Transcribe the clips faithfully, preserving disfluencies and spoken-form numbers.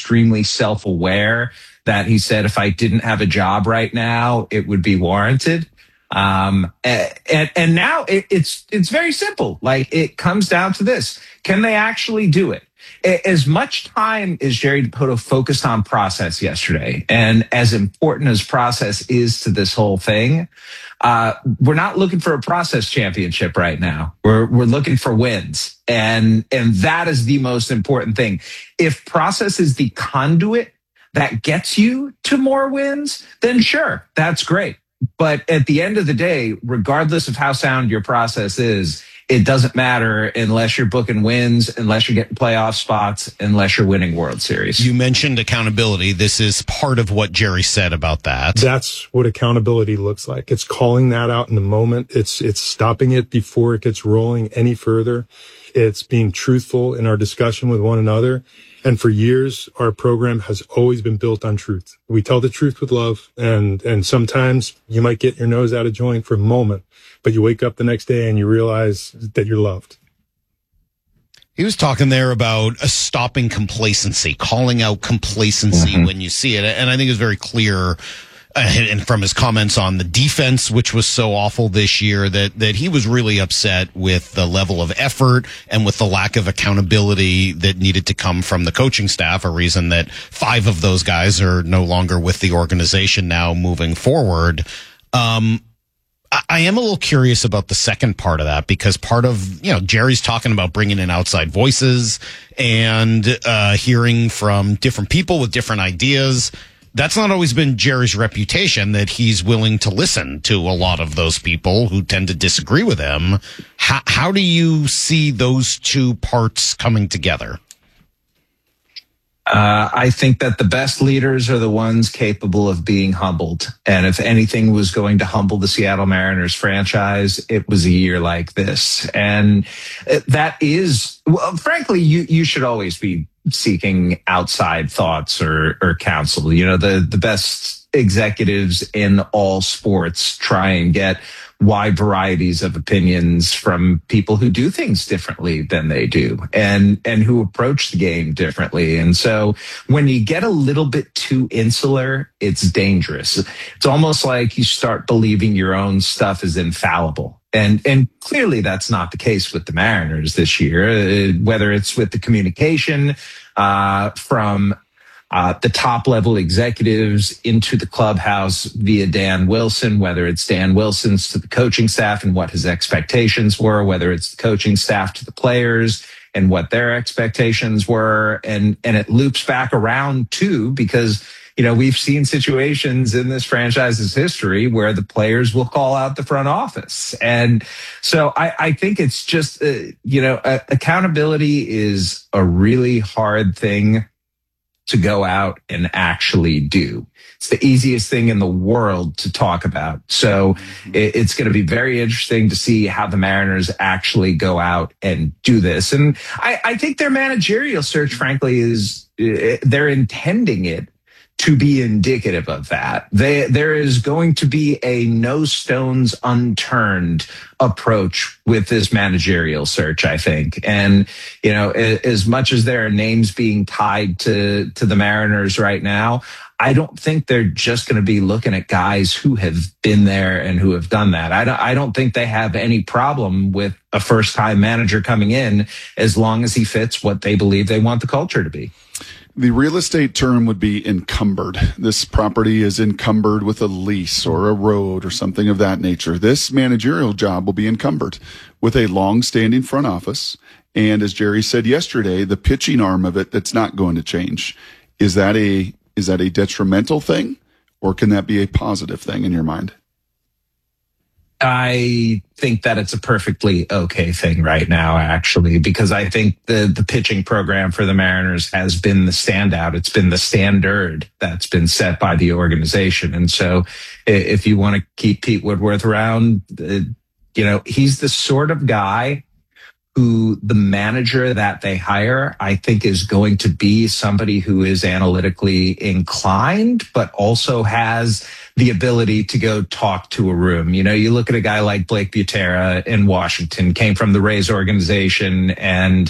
extremely self-aware that he said, if I didn't have a job right now, it would be warranted. Um, and, and now it, it's, it's very simple. Like, it comes down to this. Can they actually do it? As much time as Jerry Dipoto focused on process yesterday, and as important as process is to this whole thing, uh, we're not looking for a process championship right now. We're, we're looking for wins. And, and that is the most important thing. If process is the conduit that gets you to more wins, then sure, that's great. But at the end of the day, regardless of how sound your process is, it doesn't matter unless you're booking wins, unless you're getting playoff spots, unless you're winning World Series. You mentioned accountability. This is part of what Jerry said about that. That's what accountability looks like. It's calling that out in the moment. It's, it's stopping it before it gets rolling any further. It's being truthful in our discussion with one another. And for years, our program has always been built on truth. We tell the truth with love. And, and sometimes you might get your nose out of joint for a moment, but you wake up the next day and you realize that you're loved. He was talking there about a stopping complacency, calling out complacency mm-hmm. when you see it. And I think it was very clear, uh, and from his comments on the defense, which was so awful this year, that, that he was really upset with the level of effort and with the lack of accountability that needed to come from the coaching staff, a reason that five of those guys are no longer with the organization now moving forward. Um, I am a little curious about the second part of that, because part of, you know, Jerry's talking about bringing in outside voices and uh, hearing from different people with different ideas. That's not always been Jerry's reputation, that he's willing to listen to a lot of those people who tend to disagree with him. How, how do you see those two parts coming together? Uh, I think that the best leaders are the ones capable of being humbled. And if anything was going to humble the Seattle Mariners franchise, it was a year like this. And that is, well, frankly, you, you should always be seeking outside thoughts or, or counsel. You know, the, the best executives in all sports try and get wide varieties of opinions from people who do things differently than they do, and, and who approach the game differently. And so when you get a little bit too insular, it's dangerous. It's almost like you start believing your own stuff is infallible. And, and clearly that's not the case with the Mariners this year, uh, whether it's with the communication, uh, from Uh, the top level executives into the clubhouse via Dan Wilson, whether it's Dan Wilson's to the coaching staff and what his expectations were, whether it's the coaching staff to the players and what their expectations were. And, and it loops back around too, because, you know, we've seen situations in this franchise's history where the players will call out the front office. And so I, I think it's just, uh, you know, uh, accountability is a really hard thing to go out and actually do. It's the easiest thing in the world to talk about. So it, it's going to be very interesting to see how the Mariners actually go out and do this. And I, I think their managerial search, frankly, is they're intending it to be indicative of that. They, there is going to be a no stones unturned approach with this managerial search, I think. And, you know, as much as there are names being tied to, to the Mariners right now, I don't think they're just going to be looking at guys who have been there and who have done that. I don't, I don't think they have any problem with a first time manager coming in as long as he fits what they believe they want the culture to be. The real estate term would be encumbered. This property is encumbered with a lease or a road or something of that nature. This managerial job will be encumbered with a long-standing front office. And as Jerry said yesterday, the pitching arm of it, that's not going to change. Is that a, is that a detrimental thing, or can that be a positive thing in your mind? I think that it's a perfectly okay thing right now, actually, because I think the, the pitching program for the Mariners has been the standout. It's been the standard that's been set by the organization. And so if you want to keep Pete Woodworth around, uh, you know, he's the sort of guy who the manager that they hire, I think, is going to be somebody who is analytically inclined, but also has the ability to go talk to a room. You know, you look at a guy like Blake Butera in Washington, came from the Rays organization and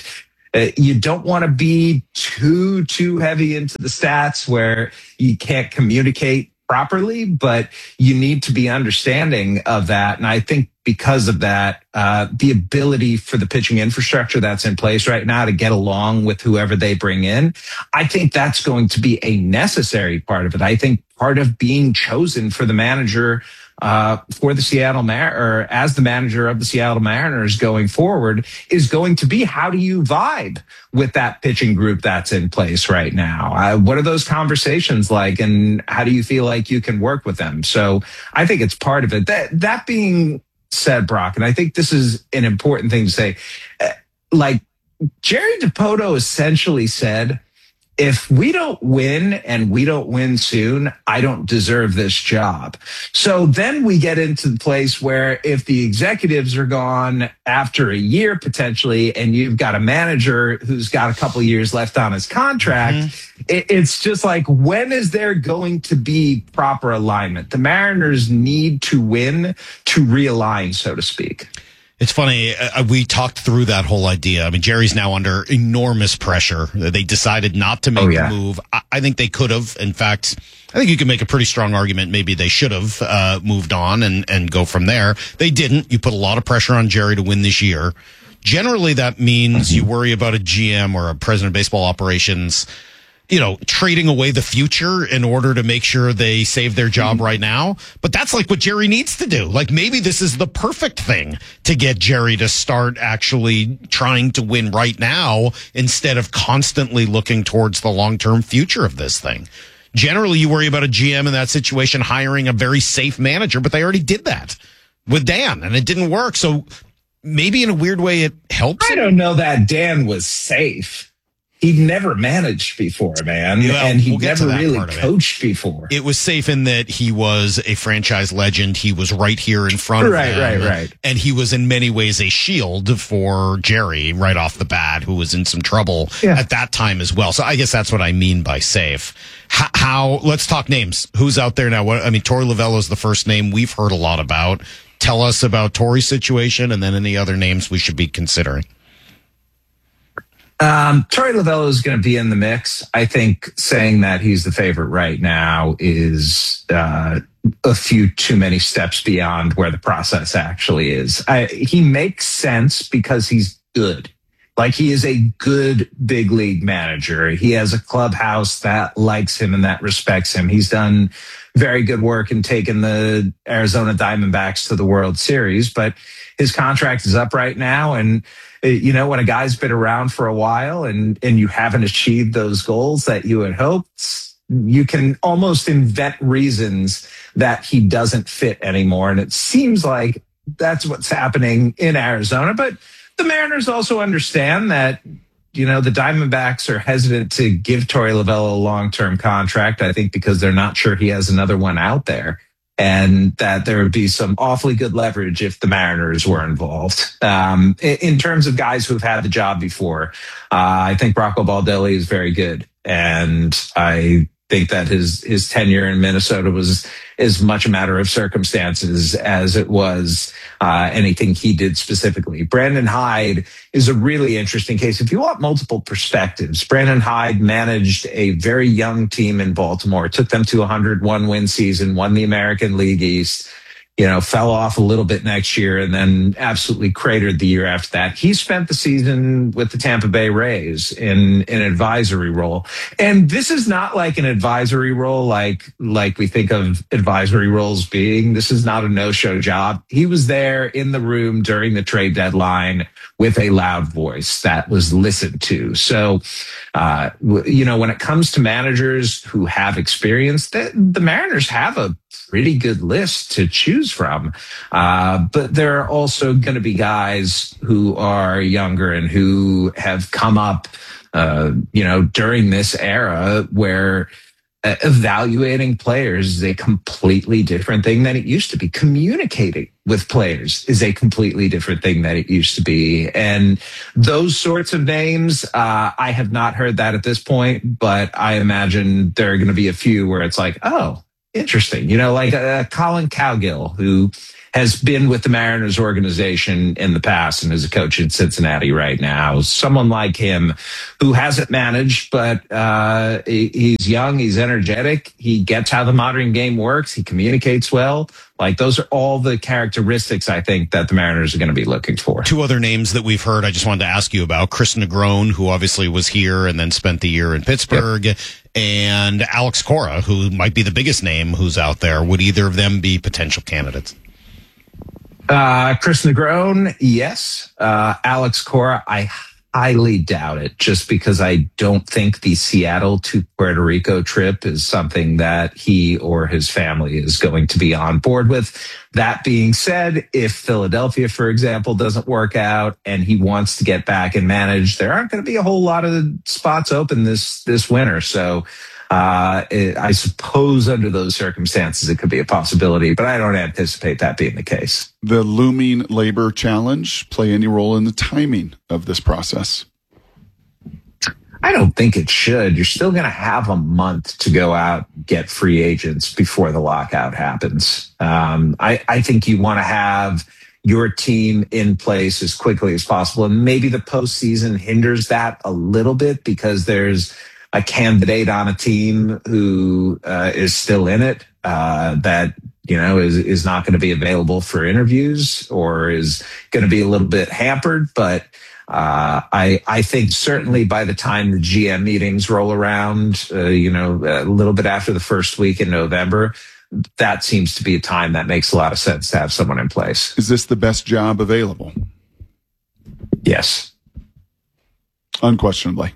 Uh, you don't want to be too, too heavy into the stats where you can't communicate properly, but you need to be understanding of that. And I think because of that, uh, the ability for the pitching infrastructure that's in place right now to get along with whoever they bring in, I think that's going to be a necessary part of it. I think part of being chosen for the manager uh, for the Seattle Mar- or as the manager of the Seattle Mariners going forward is going to be, how do you vibe with that pitching group that's in place right now? Uh, what are those conversations like, and how do you feel like you can work with them? So I think it's part of it. That that being said, Brock, and I think this is an important thing to say, uh, like Jerry Dipoto essentially said, if we don't win and we don't win soon, I don't deserve this job. So then we get into the place where if the executives are gone after a year potentially, and you've got a manager who's got a couple of years left on his contract, mm-hmm. it, it's just like, when is there going to be proper alignment? The Mariners need to win to realign, so to speak. It's funny. Uh, we talked through that whole idea. I mean, Jerry's now under enormous pressure. They decided not to make oh, yeah. the move. I, I think they could have. In fact, I think you can make a pretty strong argument. Maybe they should have uh, moved on and, and go from there. They didn't. You put a lot of pressure on Jerry to win this year. Generally, that means you worry about a G M or a president of baseball operations, you know, trading away the future in order to make sure they save their job right now. But that's like what Jerry needs to do. Like, maybe this is the perfect thing to get Jerry to start actually trying to win right now instead of constantly looking towards the long-term future of this thing. Generally, you worry about a G M in that situation hiring a very safe manager, but they already did that with Dan and it didn't work. So maybe in a weird way it helps. I don't know that Dan was safe. He'd never managed before, man, well, and he we'll never really coached it. before. It was safe in that he was a franchise legend. He was right here in front of right, him. Right, right, right. And he was in many ways a shield for Jerry right off the bat, who was in some trouble yeah. at that time as well. So I guess that's what I mean by safe. How, how let's talk names. Who's out there now? What, I mean, Torey Lovullo is the first name we've heard a lot about. Tell us about Torey's situation and then any other names we should be considering. Um, Torey Lovullo is going to be in the mix. I think saying that he's the favorite right now is uh, a few too many steps beyond where the process actually is. I, he makes sense because he's good. Like, he is a good big league manager. He has a clubhouse that likes him and that respects him. He's done very good work in taking the Arizona Diamondbacks to the World Series, but his contract is up right now. And, you know, when a guy's been around for a while and, and you haven't achieved those goals that you had hoped, you can almost invent reasons that he doesn't fit anymore. And it seems like that's what's happening in Arizona. But the Mariners also understand that, you know, the Diamondbacks are hesitant to give Torey Lovullo a long-term contract, I think because they're not sure he has another one out there, and that there would be some awfully good leverage if the Mariners were involved. Um, in, in terms of guys who've had the job before, uh, I think Rocco Baldelli is very good, and I think that his his tenure in Minnesota was as much a matter of circumstances as it was uh, anything he did specifically. Brandon Hyde is a really interesting case. If you want multiple perspectives, Brandon Hyde managed a very young team in Baltimore, took them to a one hundred one win season, won the American League East, you know, fell off a little bit next year and then absolutely cratered the year after that. He spent the season with the Tampa Bay Rays in an advisory role. And this is not like an advisory role like, like we think of advisory roles being. This is not a no-show job. He was there in the room during the trade deadline with a loud voice that was listened to. So, uh, you know, when it comes to managers who have experience, the, the Mariners have a pretty good list to choose from. Uh, but there are also going to be guys who are younger and who have come up, uh, you know, during this era where uh, evaluating players is a completely different thing than it used to be. Communicating with players is a completely different thing than it used to be. And those sorts of names, uh, I have not heard that at this point, but I imagine there are going to be a few where it's like, oh, interesting. You know, like uh, Colin Cowgill, who has been with the Mariners organization in the past and is a coach in Cincinnati right now. Someone like him who hasn't managed, but uh, he's young, he's energetic, he gets how the modern game works, he communicates well. Like, those are all the characteristics I think that the Mariners are going to be looking for. Two other names that we've heard I just wanted to ask you about. Chris Negron, who obviously was here and then spent the year in Pittsburgh, yep. and Alex Cora, who might be the biggest name who's out there. Would either of them be potential candidates? Uh, Chris Negron, yes. Uh, Alex Cora, I highly doubt it, just because I don't think the Seattle to Puerto Rico trip is something that he or his family is going to be on board with. That being said, if Philadelphia, for example, doesn't work out and he wants to get back and manage, there aren't going to be a whole lot of spots open this, this winter. So, Uh, it, I suppose under those circumstances, it could be a possibility, but I don't anticipate that being the case. The looming labor challenge play any role in the timing of this process? I don't think it should. You're still going to have a month to go out, get free agents before the lockout happens. Um, I, I think you want to have your team in place as quickly as possible. And maybe the postseason hinders that a little bit because there's a candidate on a team who uh, is still in it uh, that, you know, is, is not going to be available for interviews or is going to be a little bit hampered. But uh, I, I think certainly by the time the G M meetings roll around, uh, you know, a little bit after the first week in November, that seems to be a time that makes a lot of sense to have someone in place. Is this the best job available? Yes. Unquestionably.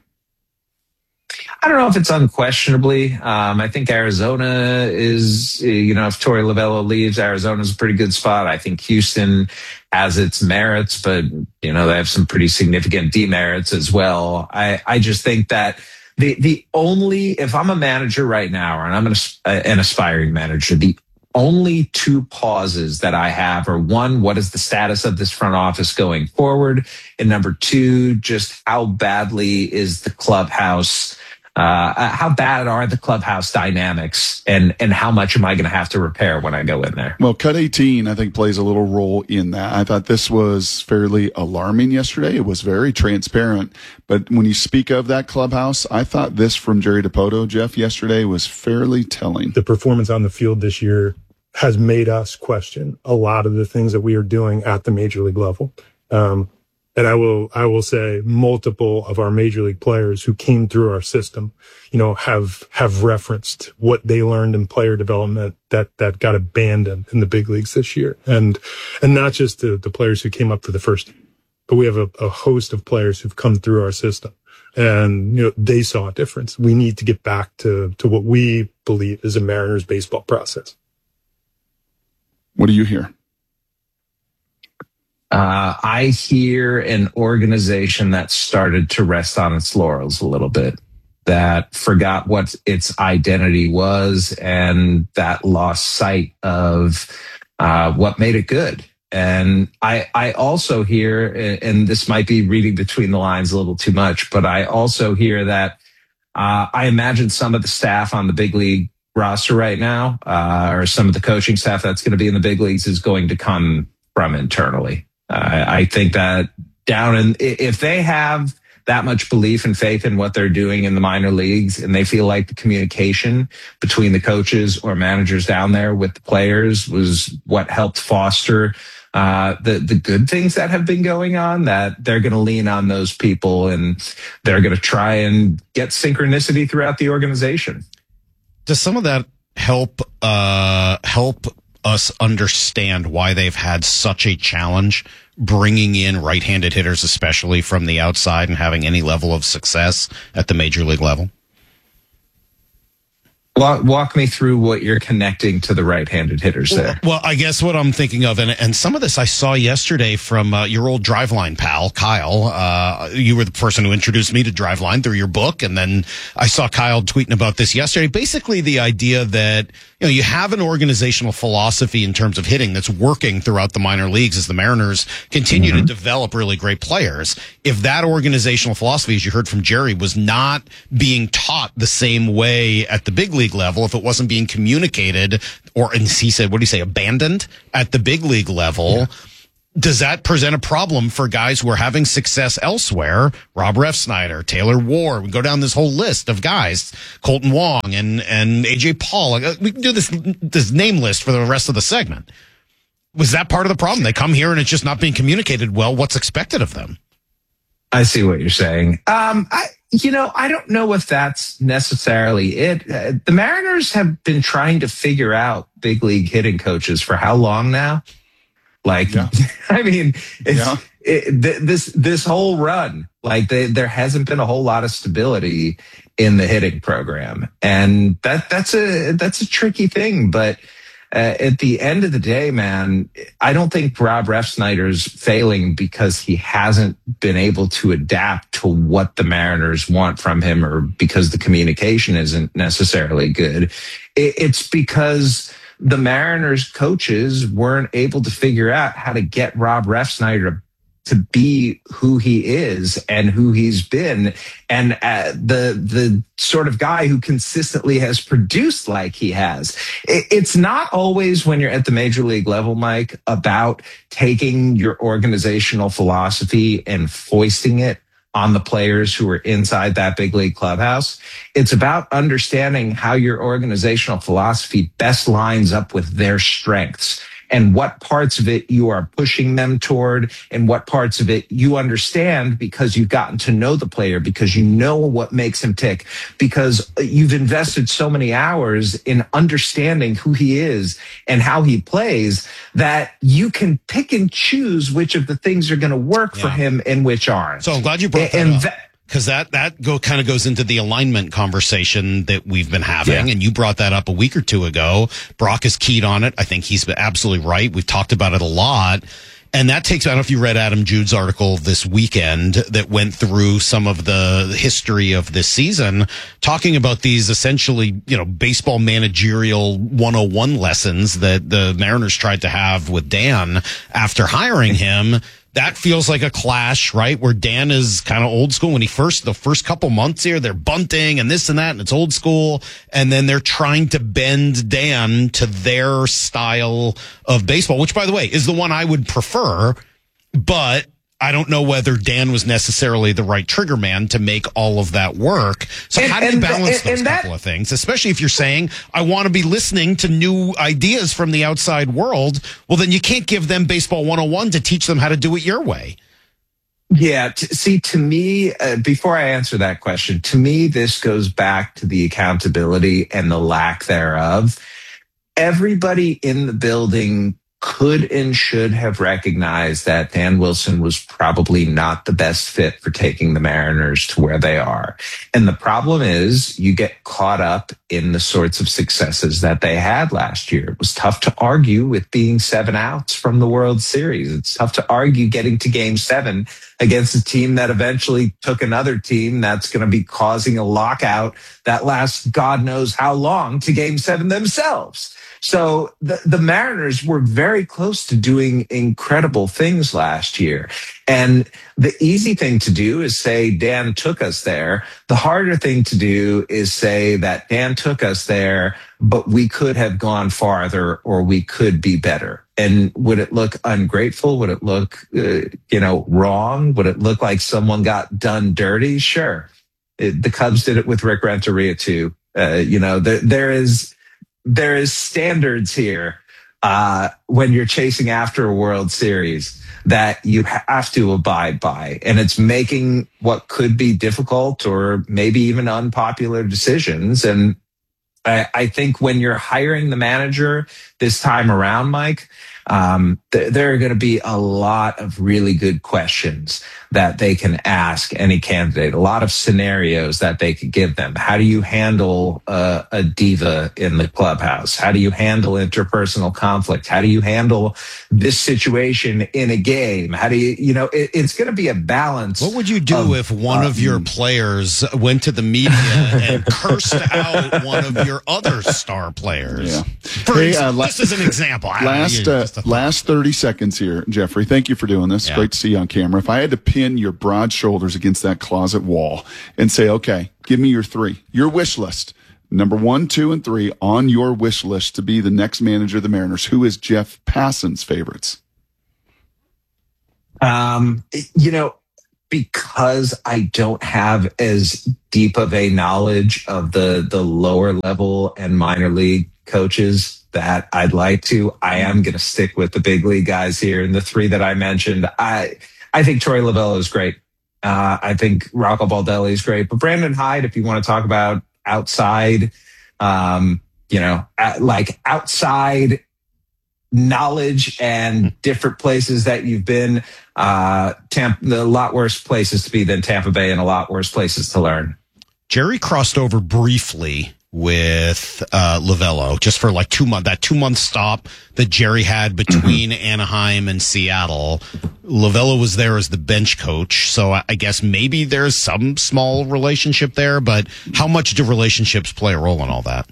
I don't know if it's unquestionably. Um, I think Arizona is, you know, if Torey Lovello leaves, Arizona's a pretty good spot. I think Houston has its merits, but, you know, they have some pretty significant demerits as well. I, I just think that the, the only, if I'm a manager right now, and I'm an, an aspiring manager, the only two pauses that I have are, one, what is the status of this front office going forward? And number two, just how badly is the clubhouse Uh, how bad are the clubhouse dynamics, and, and how much am I going to have to repair when I go in there? Well, Cut eighteen, I think, plays a little role in that. I thought this was fairly alarming yesterday. It was very transparent. But when you speak of that clubhouse, I thought this from Jerry Dipoto, Jeff, yesterday was fairly telling. The performance on the field this year has made us question a lot of the things that we are doing at the major league level. Um, And I will, I will say multiple of our major league players who came through our system, you know, have, have referenced what they learned in player development that, that got abandoned in the big leagues this year. And, and not just the, the players who came up for the first team, but we have a, a host of players who've come through our system and, you know, they saw a difference. We need to get back to, to what we believe is a Mariners baseball process. What do you hear? Uh, I hear an organization that started to rest on its laurels a little bit, that forgot what its identity was and that lost sight of uh, what made it good. And I, I also hear, and this might be reading between the lines a little too much, but I also hear that uh, I imagine some of the staff on the big league roster right now, uh, or some of the coaching staff that's going to be in the big leagues, is going to come from internally. Uh, I think that down in, if they have that much belief and faith in what they're doing in the minor leagues, and they feel like the communication between the coaches or managers down there with the players was what helped foster uh, the, the good things that have been going on, that they're going to lean on those people and they're going to try and get synchronicity throughout the organization. Does some of that help, uh, help us understand why they've had such a challenge bringing in right-handed hitters, especially from the outside, and having any level of success at the major league level? Walk, walk me through what you're connecting to the right-handed hitters there. Well, I guess what I'm thinking of, and, and some of this I saw yesterday from uh, your old Driveline pal, Kyle. Uh, you were the person who introduced me to Driveline through your book, and then I saw Kyle tweeting about this yesterday. Basically, the idea that, you know, you have an organizational philosophy in terms of hitting that's working throughout the minor leagues as the Mariners continue mm-hmm. to develop really great players. If that organizational philosophy, as you heard from Jerry, was not being taught the same way at the big league level, if it wasn't being communicated, or, and he said, what do you say, abandoned at the big league level, yeah. does that present a problem for guys who are having success elsewhere? Rob Refsnyder, Taylor Ward, we go down this whole list of guys, Colton Wong and, and A J Paul. We can do this, this name list for the rest of the segment. Was that part of the problem? They come here and it's just not being communicated well. What's expected of them? I see what you're saying. Um, I, you know, I don't know if that's necessarily it. Uh, the Mariners have been trying to figure out big league hitting coaches for how long now? Like, yeah. I mean, it's, yeah. it, th- this this whole run, like they, there hasn't been a whole lot of stability in the hitting program, and that that's a that's a tricky thing. But uh, at the end of the day, man, I don't think Rob Refsnyder's failing because he hasn't been able to adapt to what the Mariners want from him, or because the communication isn't necessarily good. It, it's because the Mariners coaches weren't able to figure out how to get Rob Refsnyder to be who he is and who he's been, and uh, the the sort of guy who consistently has produced like he has. It, it's not always, when you're at the major league level, Mike, about taking your organizational philosophy and foisting it on the players who are inside that big league clubhouse. It's about understanding how your organizational philosophy best lines up with their strengths, and what parts of it you are pushing them toward, and what parts of it you understand because you've gotten to know the player, because you know what makes him tick, because you've invested so many hours in understanding who he is and how he plays, that you can pick and choose which of the things are going to work yeah. for him and which aren't. So I'm glad you brought that and up. That, Because that, that go kind of goes into the alignment conversation that we've been having. Yeah. And you brought that up a week or two ago. Brock is keyed on it. I think he's absolutely right. We've talked about it a lot. And that takes, I don't know if you read Adam Jude's article this weekend that went through some of the history of this season, talking about these essentially, you know, baseball managerial one oh one lessons that the Mariners tried to have with Dan after hiring him. That feels like a clash, right? Where Dan is kind of old school. When he first, the first couple months here, they're bunting and this and that, and it's old school. And then they're trying to bend Dan to their style of baseball, which, by the way, is the one I would prefer. But I don't know whether Dan was necessarily the right trigger man to make all of that work. So and, how do you balance and, those and couple that, of things, especially if you're saying, I want to be listening to new ideas from the outside world? Well, then you can't give them baseball one oh one to teach them how to do it your way. Yeah. T- see, to me, uh, before I answer that question, to me, this goes back to the accountability and the lack thereof. Everybody in the building could and should have recognized that Dan Wilson was probably not the best fit for taking the Mariners to where they are. And the problem is you get caught up in the sorts of successes that they had last year. It was tough to argue with being seven outs from the World Series. It's tough to argue getting to game seven against a team that eventually took another team that's going to be causing a lockout that lasts God knows how long to game seven themselves. So the, the Mariners were very close to doing incredible things last year. And the easy thing to do is say Dan took us there. The harder thing to do is say that Dan took us there, but we could have gone farther, or we could be better. And would it look ungrateful? Would it look, uh, you know, wrong? Would it look like someone got done dirty? Sure. It, the Cubs did it with Rick Renteria too. Uh, you know, there, there is... There is standards here uh, when you're chasing after a World Series that you have to abide by. And it's making what could be difficult or maybe even unpopular decisions. And I, I think when you're hiring the manager this time around, Mike, Um, th- there are going to be a lot of really good questions that they can ask any candidate, a lot of scenarios that they could give them. How do you handle uh, a diva in the clubhouse? How do you handle interpersonal conflict? How do you handle this situation in a game? How do you, you know, it, it's going to be a balance. What would you do of, if one um, of your players went to the media and cursed out one of your other star players? Yeah. For Hey, ex- uh, la- just as an example. I don't know, Last you- uh, just a thought. last thirty seconds here, Jeffrey. Thank you for doing this. Yeah. Great to see you on camera. If I had to pin your broad shoulders against that closet wall and say, okay, give me your three, your wish list, number one, two, and three on your wish list to be the next manager of the Mariners, who is Jeff Passan's favorites? Um, you know, because I don't have as deep of a knowledge of the the lower level and minor league coaches that I'd like to, I am going to stick with the big league guys here. And the three that I mentioned, I I think Troy Lovello is great. Uh, I think Rocco Baldelli is great. But Brandon Hyde, if you want to talk about outside, um, you know, at, like outside knowledge and different places that you've been, uh, Tampa, a lot worse places to be than Tampa Bay and a lot worse places to learn. Jerry crossed over briefly with uh, Lovello just for like two months, that two month stop that Jerry had between mm-hmm. Anaheim and Seattle. Lovello was there as the bench coach. So I, I guess maybe there's some small relationship there, but how much do relationships play a role in all that?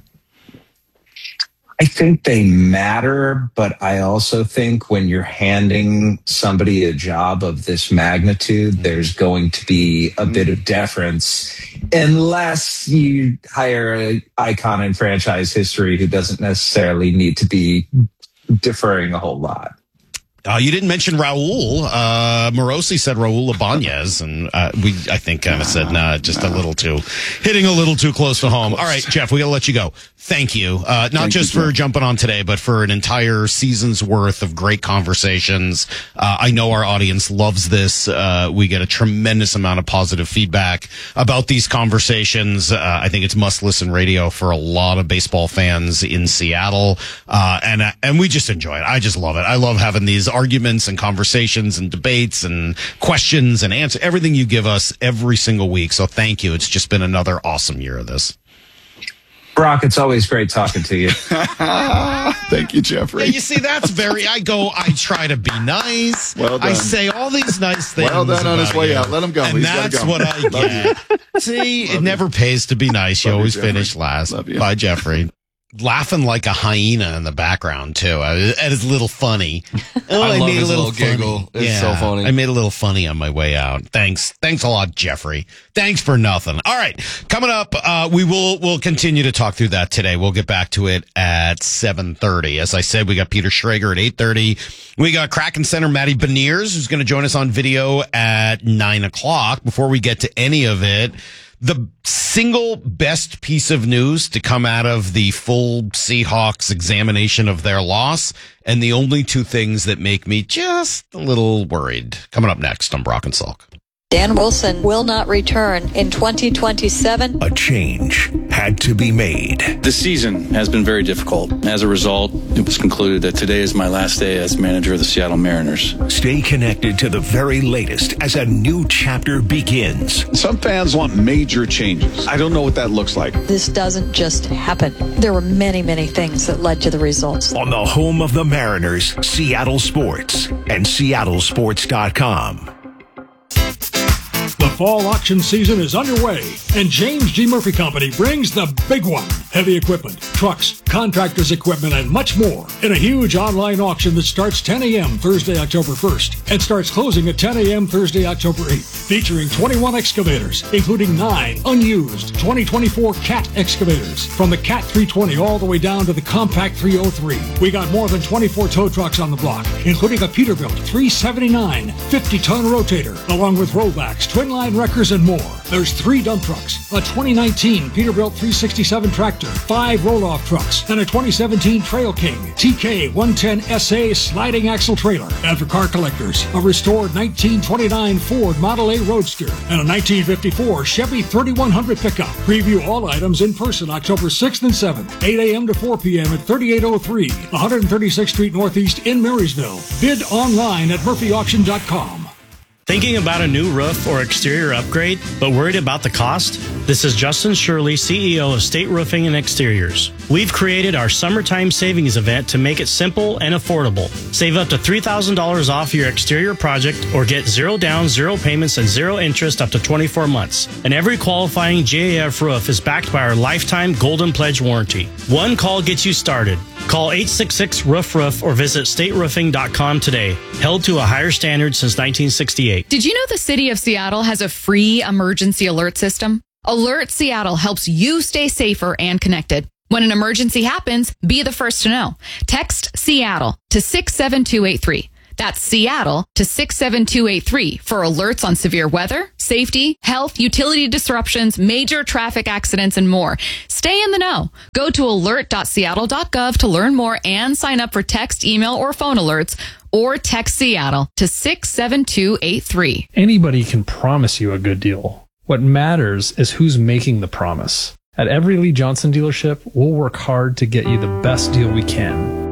I think they matter, but I also think when you're handing somebody a job of this magnitude, there's going to be a bit of deference unless you hire an icon in franchise history who doesn't necessarily need to be deferring a whole lot. Uh, you didn't mention Raul. Uh, Morosi said Raul Ibanez, and uh, we, I think, kind of said, nah, just a little too, hitting a little too close to home. All right, Jeff, we got to let you go. Thank you. Uh, not Thank just you, for Jeff. jumping on today, but for an entire season's worth of great conversations. Uh, I know our audience loves this. Uh, we get a tremendous amount of positive feedback about these conversations. Uh, I think it's must listen radio for a lot of baseball fans in Seattle. Uh, and, uh, and we just enjoy it. I just love it. I love having these arguments and conversations and debates and questions and answers, everything you give us every single week. So thank you. It's just been another awesome year of this. Brock, it's always great talking to you. Thank you, Jeffrey. Yeah, you see, that's very, I go, I try to be nice. Well done. I say all these nice things. Well done on his about way you. out. Let him go. And He's gotta that's go. what I get. See, Love it never you. pays to be nice. You Love you, always Jeffrey. finish last. Love you. Bye, Jeffrey. Laughing like a hyena in the background too. It is a little funny. Oh, I love made his a little, little giggle. funny. It's so funny. I made a little funny on my way out. Thanks. Thanks a lot, Jeffrey. Thanks for nothing. All right. Coming up, uh, we will, we'll continue to talk through that today. We'll get back to it at seven thirty. As I said, we got Peter Schrager at eight thirty. We got Kraken center Matty Beniers, who's going to join us on video at nine o'clock. Before we get to any of it, the single best piece of news to come out of the full Seahawks examination of their loss, and the only two things that make me just a little worried. Coming up next on Brock and Salk. Dan Wilson will not return in twenty twenty-seven. A change had to be made. This season has been very difficult. As a result, it was concluded that today is my last day as manager of the Seattle Mariners. Stay connected to the very latest as a new chapter begins. Some fans want major changes. I don't know what that looks like. This doesn't just happen. There were many, many things that led to the results. On the home of the Mariners, Seattle Sports and Seattle Sports dot com. The fall auction season is underway, and James G. Murphy Company brings the big one. Heavy equipment, trucks, contractors' equipment, and much more in a huge online auction that starts ten a.m. Thursday, October first, and starts closing at ten a.m. Thursday, October eighth, featuring twenty-one excavators, including nine unused twenty twenty-four Cat excavators, from the Cat three twenty all the way down to the Compact three oh three. We got more than twenty-four tow trucks on the block, including a Peterbilt three seventy-nine fifty-ton rotator, along with rollbacks, twin line wreckers, and more. There's three dump trucks, a twenty nineteen Peterbilt three sixty-seven tractor, five roll Rudolph trucks, and a twenty seventeen Trail King T K one ten S A sliding axle trailer. And for car collectors, a restored nineteen twenty-nine Ford Model A Roadster and a nineteen fifty-four Chevy thirty-one hundred pickup. Preview all items in person October sixth and seventh, eight a.m. to four p.m. at thirty-eight oh three, one thirty-sixth Street Northeast in Marysville. Bid online at murphy auction dot com. Thinking about a new roof or exterior upgrade, but worried about the cost? This is Justin Shirley, C E O of State Roofing and Exteriors. We've created our summertime savings event to make it simple and affordable. Save up to three thousand dollars off your exterior project or get zero down, zero payments, and zero interest up to twenty-four months. And every qualifying J A F roof is backed by our lifetime Golden Pledge warranty. One call gets you started. Call eight six six, roof roof or visit state roofing dot com today. Held to a higher standard since nineteen sixty-eight. Did you know the city of Seattle has a free emergency alert system? Alert Seattle helps you stay safer and connected. When an emergency happens, be the first to know. Text Seattle to six seven two eight three. That's Seattle to six seven two eight three for alerts on severe weather, safety, health, utility disruptions, major traffic accidents, and more. Stay in the know. Go to alert dot seattle dot gov to learn more and sign up for text, email, or phone alerts, or text Seattle to six seven two eight three. Anybody can promise you a good deal. What matters is who's making the promise. At every Lee Johnson dealership, we'll work hard to get you the best deal we can.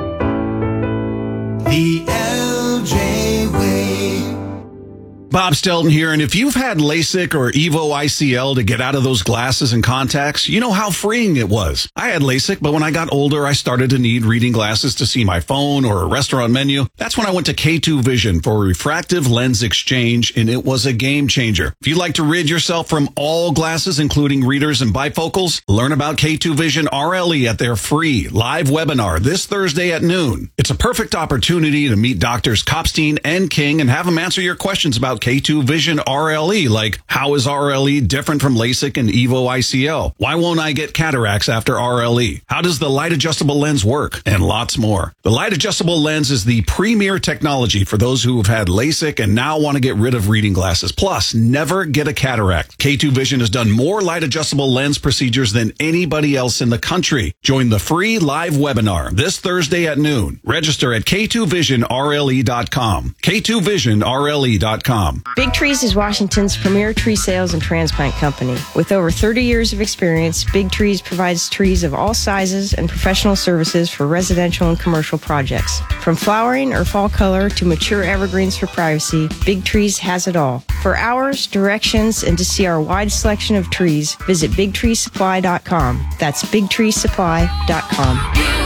The L J Way. Bob Stelton here, and if you've had LASIK or EVO I C L to get out of those glasses and contacts, you know how freeing it was. I had LASIK, but when I got older, I started to need reading glasses to see my phone or a restaurant menu. That's when I went to K two Vision for a refractive lens exchange, and it was a game changer. If you'd like to rid yourself from all glasses, including readers and bifocals, learn about K two Vision R L E at their free live webinar this Thursday at noon. It's a perfect opportunity to meet Doctors Kopstein and King and have them answer your questions about K two Vision R L E, like how is R L E different from LASIK and EVO I C L? Why won't I get cataracts after R L E? How does the light adjustable lens work? And lots more. The light adjustable lens is the premier technology for those who have had LASIK and now want to get rid of reading glasses. Plus, never get a cataract. K two Vision has done more light adjustable lens procedures than anybody else in the country. Join the free live webinar this Thursday at noon. Register at K two vision R L E dot com. K two vision R L E dot com. Big Trees is Washington's premier tree sales and transplant company. With over thirty years of experience, Big Trees provides trees of all sizes and professional services for residential and commercial projects. From flowering or fall color to mature evergreens for privacy, Big Trees has it all. For hours, directions, and to see our wide selection of trees, visit big tree supply dot com. That's big tree supply dot com.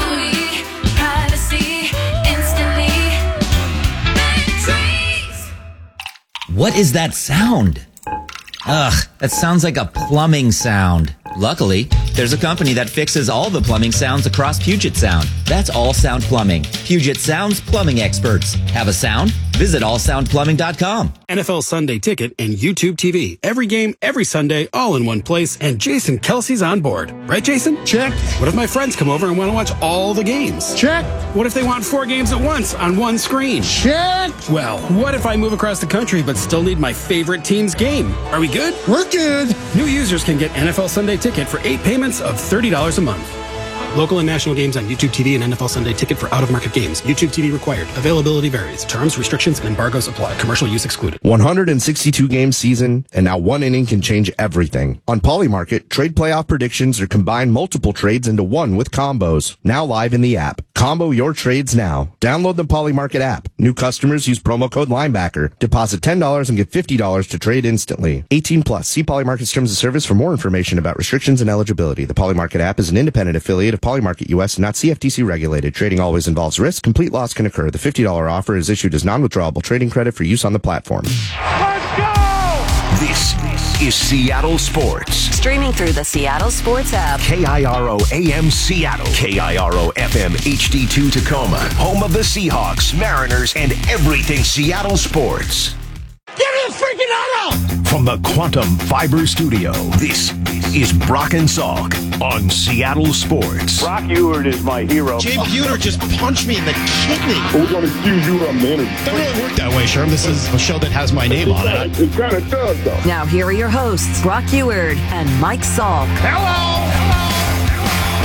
What is that sound? Ugh, that sounds like a plumbing sound. Luckily, there's a company that fixes all the plumbing sounds across Puget Sound. That's All Sound Plumbing. Puget Sound's plumbing experts. Have a sound? Visit all sound plumbing dot com. N F L Sunday Ticket and YouTube T V. Every game, every Sunday, all in one place. And Jason Kelsey's on board. Right, Jason? Check. What if my friends come over and want to watch all the games? Check. What if they want four games at once on one screen? Check. Well, what if I move across the country but still need my favorite team's game? Are we good? We're good. New users can get N F L Sunday Ticket for eight payments of thirty dollars a month. Local and national games on YouTube T V and N F L Sunday Ticket for out-of-market games. YouTube T V required. Availability varies. Terms, restrictions, and embargoes apply. Commercial use excluded. one hundred sixty-two game season, and now one inning can change everything. On Polymarket, trade playoff predictions are combine multiple trades into one with combos. Now live in the app. Combo your trades now. Download the Polymarket app. New customers use promo code Linebacker. Deposit ten dollars and get fifty dollars to trade instantly. eighteen plus. See Polymarket's terms of service for more information about restrictions and eligibility. The Polymarket app is an independent affiliate of Polymarket U S and not C F T C regulated. Trading always involves risk. Complete loss can occur. The fifty dollars offer is issued as non-withdrawable trading credit for use on the platform. Let's go! This is Seattle Sports. Streaming through the Seattle Sports app. K I R O A M Seattle. K I R O F M H D two Tacoma. Home of the Seahawks, Mariners, and everything Seattle sports. Get the freaking auto! From the Quantum Fiber Studio, this is Brock and Salk on Seattle Sports. Brock Ewert is my hero. Jay Buhner just punched me in the kidney. We're going to accuse you of manager. Doesn't really work that way, Sherm. This is a show that has my name on it. It kind of does, though. Now here are your hosts, Brock Ewert and Mike Salk. Hello!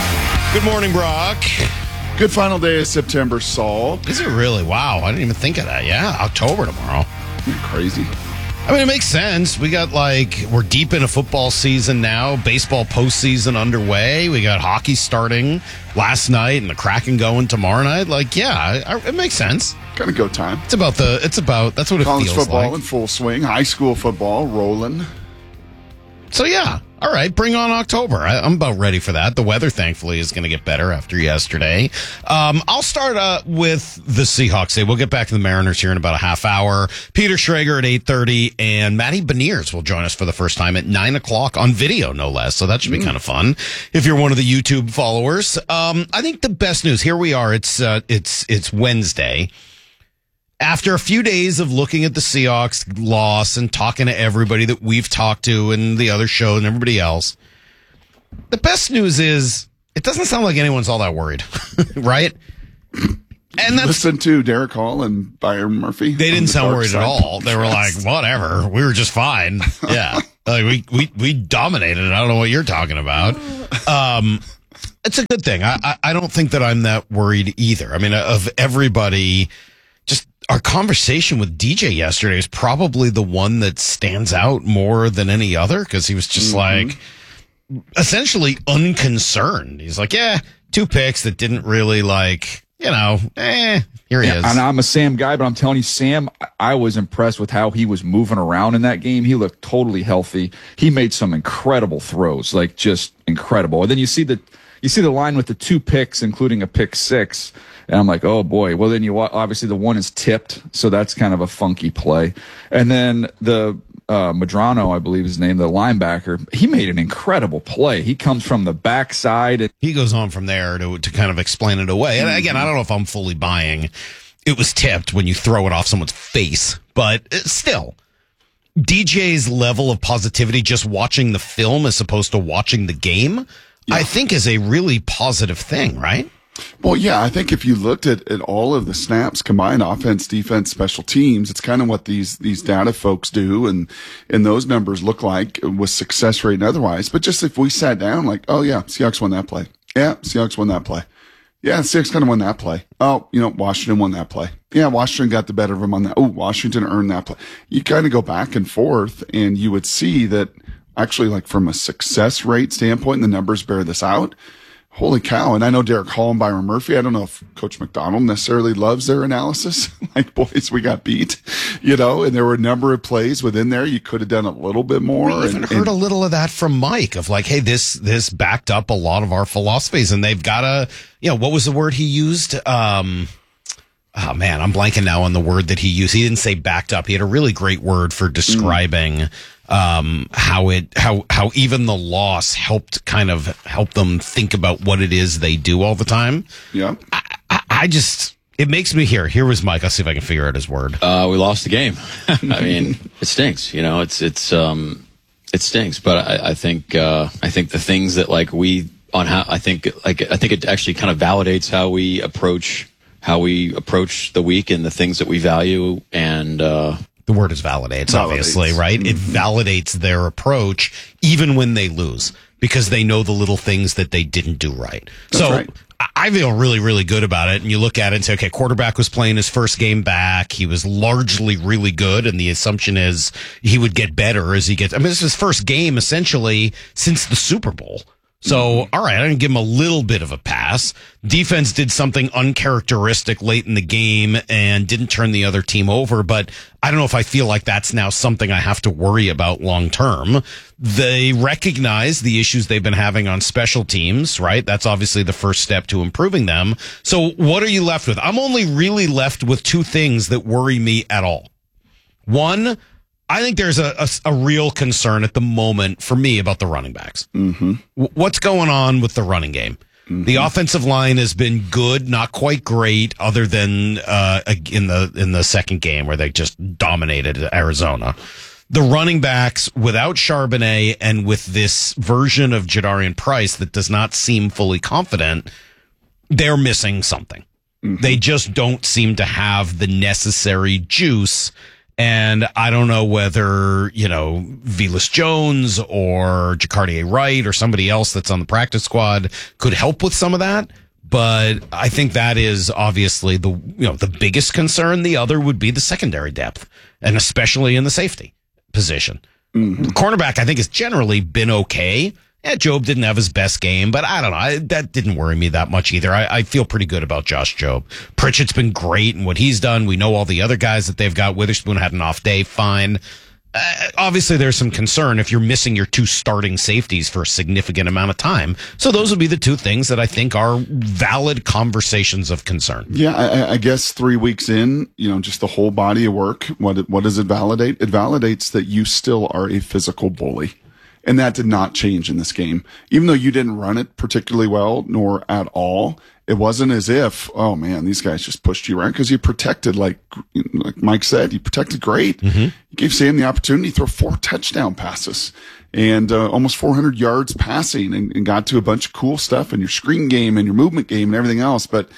Good morning, Brock. Good final day of September, Saul. Is it really? Wow, I didn't even think of that. Yeah, October tomorrow. Crazy. I mean, it makes sense. We got like, we're deep in a football season now, baseball postseason underway. We got hockey starting last night and the Kraken going tomorrow night. Like, yeah, I, it makes sense. Kind of go time. It's about the, it's about, that's what it College feels football like. in full swing, high school football rolling. So, yeah. All right, bring on October. I, I'm about ready for that. The weather, thankfully, is going to get better after yesterday. Um, I'll start uh, with the Seahawks. Day. We'll get back to the Mariners here in about a half hour. Peter Schrager at eight thirty, and Matty Beniers will join us for the first time at nine o'clock on video, no less. So that should be mm. kind of fun if you're one of the YouTube followers. Um, I think the best news, here we are. It's uh, it's it's Wednesday. After a few days of looking at the Seahawks loss and talking to everybody that we've talked to and the other show and everybody else, the best news is it doesn't sound like anyone's all that worried, right? And that's, listen to Derek Hall and Byron Murphy. They didn't sound worried at all. They were like, whatever, we were just fine. Yeah, like we we we dominated. I don't know what you're talking about. Um, it's a good thing. I, I I don't think that I'm that worried either. I mean, of everybody. Just our conversation with D J yesterday is probably the one that stands out more than any other because he was just mm-hmm. like essentially unconcerned. He's like, yeah, two picks that didn't really like, you know, eh, here he yeah, is. And I'm a Sam guy, but I'm telling you, Sam, I was impressed with how he was moving around in that game. He looked totally healthy. He made some incredible throws, like just incredible. And then you see the, you see the line with the two picks, including a pick six. And I'm like, oh boy. Well, then you obviously the one is tipped, so that's kind of a funky play. And then the uh, Medrano, I believe his name, the linebacker, he made an incredible play. He comes from the backside. And- he goes on from there to to kind of explain it away. And again, I don't know if I'm fully buying it was tipped when you throw it off someone's face, but still. D J's level of positivity just watching the film as opposed to watching the game, yeah. I think is a really positive thing, right? Well, yeah, I think if you looked at, at all of the snaps combined, offense, defense, special teams, it's kind of what these these data folks do, and and those numbers look like with success rate and otherwise. But just if we sat down, like, oh yeah, Seahawks won that play. Yeah, Seahawks won that play. Yeah, Seahawks kind of won that play. Oh, you know, Washington won that play. Yeah, Washington got the better of them on that. Oh, Washington earned that play. You kind of go back and forth, and you would see that actually, like from a success rate standpoint, and the numbers bear this out. Holy cow. And I know Derek Hall and Byron Murphy. I don't know if Coach McDonald necessarily loves their analysis. Like, boys, we got beat, you know, and there were a number of plays within there. You could have done a little bit more. We even and, heard and, a little of that from Mike of like, hey, this, this backed up a lot of our philosophies, and they've got a, you know, what was the word he used? Um, oh man, I'm blanking now on the word that he used. He didn't say backed up. He had a really great word for describing mm. um, how it, how, how even the loss helped kind of help them think about what it is they do all the time. Yeah. I, I, I just, it makes me here. Here was Mike. I'll see if I can figure out his word. Uh, we lost the game. I mean, it stinks, you know, it's, it's, um, it stinks, but I, I think, uh, I think the things that like we on how, I think, like, I think it actually kind of validates how we approach, how we approach the week and the things that we value. And, uh, the word is validates, validates. obviously, right? Mm-hmm. It validates their approach even when they lose because they know the little things that they didn't do right. That's so right. I feel really, really good about it. And you look at it and say, okay, quarterback was playing his first game back. He was largely really good. And the assumption is he would get better as he gets, I mean, this is his first game essentially since the Super Bowl. So, all right, I'm going to give him a little bit of a pass. Defense did something uncharacteristic late in the game and didn't turn the other team over, but I don't know if I feel like that's now something I have to worry about long term. They recognize the issues they've been having on special teams, right? That's obviously the first step to improving them. So what are you left with? I'm only really left with two things that worry me at all. One, I think there's a, a, a real concern at the moment for me about the running backs. Mm-hmm. W- what's going on with the running game? Mm-hmm. The offensive line has been good, not quite great, other than uh, in the in the second game where they just dominated Arizona. The running backs, without Charbonnet and with this version of Jadarian Price that does not seem fully confident, they're missing something. Mm-hmm. They just don't seem to have the necessary juice. And I don't know whether, you know, Velus Jones or Jacardier Wright or somebody else that's on the practice squad could help with some of that. But I think that is obviously the, you know, the biggest concern. The other would be the secondary depth, and especially in the safety position. Mm-hmm. Cornerback, I think, has generally been okay. Yeah, Jobe didn't have his best game, but I don't know. I, that didn't worry me that much either. I, I feel pretty good about Josh Jobe. Pritchett's been great in what he's done. We know all the other guys that they've got. Witherspoon had an off day, fine. Uh, obviously, there's some concern if you're missing your two starting safeties for a significant amount of time. So those would be the two things that I think are valid conversations of concern. Yeah, I, I guess three weeks in, you know, just the whole body of work, what, what does it validate? It validates that you still are a physical bully. And that did not change in this game. Even though you didn't run it particularly well, nor at all, it wasn't as if, oh man, these guys just pushed you around, because you protected, like, like Mike said, you protected great. Mm-hmm. You gave Sam the opportunity to throw four touchdown passes and uh, almost four hundred yards passing, and, and got to a bunch of cool stuff in your screen game and your movement game and everything else. But